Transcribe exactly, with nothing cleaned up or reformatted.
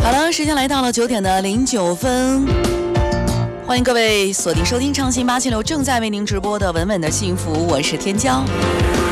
好了，时间来到了九点的零九分，欢迎各位锁定收听畅行八七六正在为您直播的稳稳的幸福，我是天骄。